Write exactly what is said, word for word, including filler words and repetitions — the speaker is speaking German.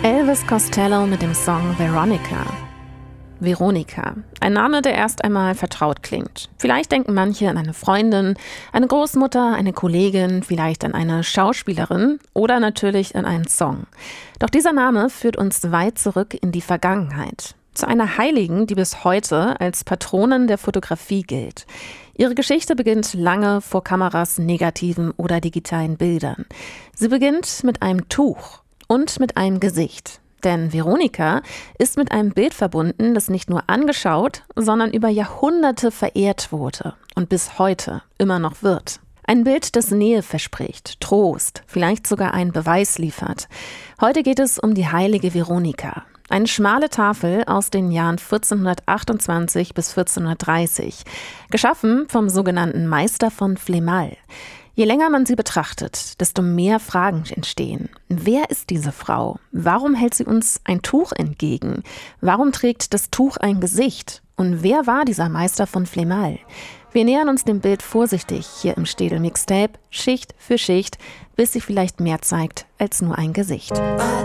Elvis Costello mit dem Song Veronica. Veronika, ein Name, der erst einmal vertraut klingt. Vielleicht denken manche an eine Freundin, eine Großmutter, eine Kollegin, vielleicht an eine Schauspielerin oder natürlich an einen Song. Doch dieser Name führt uns weit zurück in die Vergangenheit. Zu einer Heiligen, die bis heute als Patronin der Fotografie gilt. Ihre Geschichte beginnt lange vor Kameras negativen oder digitalen Bildern. Sie beginnt mit einem Tuch und mit einem Gesicht. Denn Veronika ist mit einem Bild verbunden, das nicht nur angeschaut, sondern über Jahrhunderte verehrt wurde und bis heute immer noch wird. Ein Bild, das Nähe verspricht, Trost, vielleicht sogar einen Beweis liefert. Heute geht es um die heilige Veronika. Eine schmale Tafel aus den Jahren vierzehnhundertachtundzwanzig bis vierzehnhundertdreißig, geschaffen vom sogenannten Meister von Flemal. Je länger man sie betrachtet, desto mehr Fragen entstehen. Wer ist diese Frau? Warum hält sie uns ein Tuch entgegen? Warum trägt das Tuch ein Gesicht? Und wer war dieser Meister von Flemal? Wir nähern uns dem Bild vorsichtig hier im Städel Mixtape, Schicht für Schicht, bis sie vielleicht mehr zeigt als nur ein Gesicht.